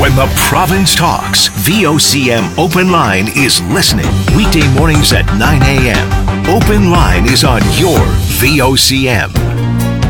When the province talks, VOCM Open Line is listening. Weekday mornings at 9 a.m. Open Line is on your VOCM.